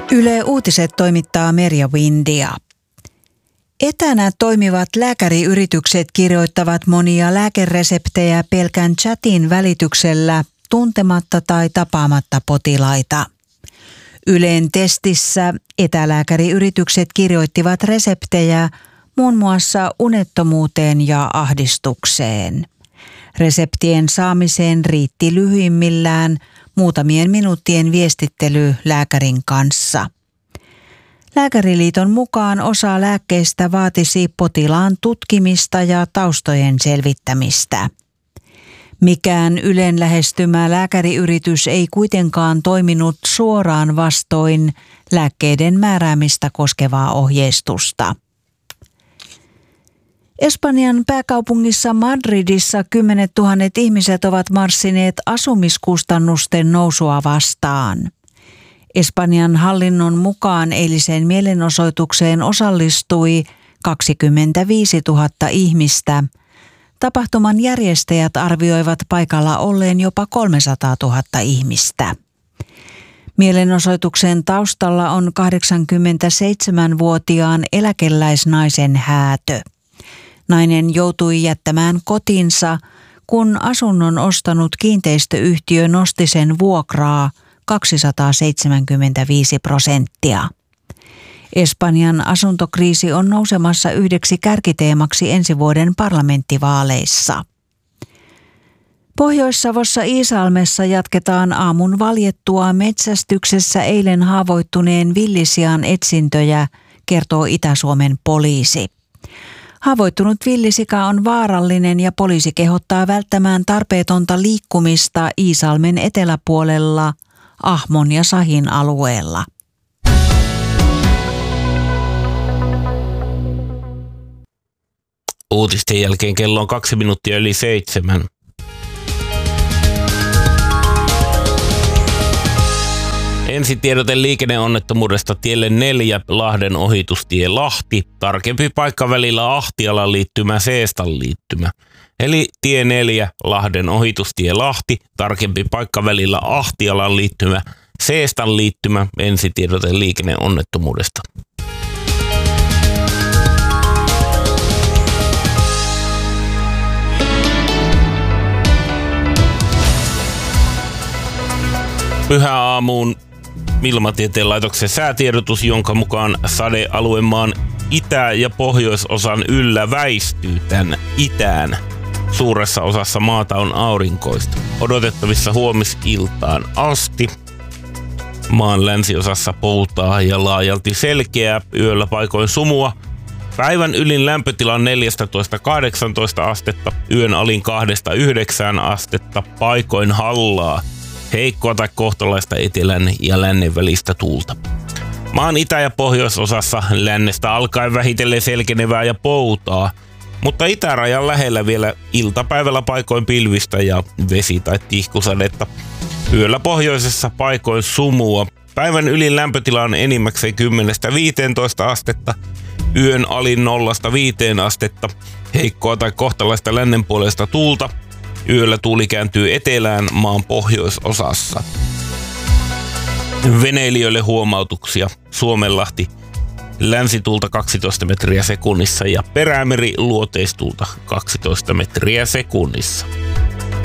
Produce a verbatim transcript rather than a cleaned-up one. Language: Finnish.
Yle Uutiset toimittaa Merja Windia. Etänä toimivat lääkäriyritykset kirjoittavat monia lääkereseptejä pelkän chatin välityksellä tuntematta tai tapaamatta potilaita. Ylen testissä etälääkäriyritykset kirjoittivat reseptejä muun muassa unettomuuteen ja ahdistukseen. Reseptien saamiseen riitti lyhyimmillään muutamien minuuttien viestittely lääkärin kanssa. Lääkäriliiton mukaan osa lääkkeistä vaatisi potilaan tutkimista ja taustojen selvittämistä. Mikään Ylen lähestymä lääkäriyritys ei kuitenkaan toiminut suoraan vastoin lääkkeiden määräämistä koskevaa ohjeistusta. Espanjan pääkaupungissa Madridissa kymmenet tuhannet ihmiset ovat marssineet asumiskustannusten nousua vastaan. Espanjan hallinnon mukaan eiliseen mielenosoitukseen osallistui kaksikymmentäviisituhatta ihmistä. Tapahtuman järjestäjät arvioivat paikalla olleen jopa kolmesataatuhatta ihmistä. Mielenosoituksen taustalla on kahdeksankymmentäseitsemänvuotiaan eläkeläisnaisen häätö. Nainen joutui jättämään kotinsa, kun asunnon ostanut kiinteistöyhtiö nosti sen vuokraa kaksisataaseitsemänkymmentäviisi prosenttia. Espanjan asuntokriisi on nousemassa yhdeksi kärkiteemaksi ensi vuoden parlamenttivaaleissa. Pohjois-Savossa Iisalmessa jatketaan aamun valjettua metsästyksessä eilen haavoittuneen villisian etsintöjä, kertoo Itä-Suomen poliisi. Haavoittunut villisika on vaarallinen ja poliisi kehottaa välttämään tarpeetonta liikkumista Iisalmen eteläpuolella Ahmon ja Sahin alueella. Uutisten jälkeen kello on kaksi minuuttia yli seitsemän. Ensitiedote liikenneonnettomuudesta tielle neljä Lahden ohitustie Lahti. Tarkempi paikka välillä Ahtialan liittymä Seestan liittymä. Eli tie neljä Lahden ohitustie Lahti. Tarkempi paikka välillä Ahtialan liittymä Seestan liittymä. Ensitiedote liikenneonnettomuudesta. Pyhäaamuun Ilmatieteen laitoksen säätiedotus, jonka mukaan sadealue maan itä- ja pohjoisosan yllä väistyy tän itään. Suuressa osassa maata on aurinkoista. Odotettavissa huomisiltaan asti. Maan länsiosassa poutaa ja laajalti selkeää, yöllä paikoin sumua. Päivän ylin lämpötila on neljätoista kahdeksantoista astetta, yön alin kahdesta yhdeksään astetta, paikoin hallaa. Heikkoa tai kohtalaista etelän ja lännen välistä tuulta. Maan itä- ja pohjoisosassa lännestä alkaen vähitellen selkenevää ja poutaa, mutta itärajan lähellä vielä iltapäivällä paikoin pilvistä ja vesi- tai tihkusadetta. Yöllä pohjoisessa paikoin sumua. Päivän ylin lämpötila on enimmäkseen kymmenestä viiteentoista astetta, yön alin nollasta viiteen astetta, heikkoa tai kohtalaista lännenpuoleista tuulta. Yöllä tuuli kääntyy etelään maan pohjoisosassa. Veneilijöille huomautuksia. Suomenlahti länsituulta kaksitoista metriä sekunnissa ja Perämeri luoteistuulta kaksitoista metriä sekunnissa.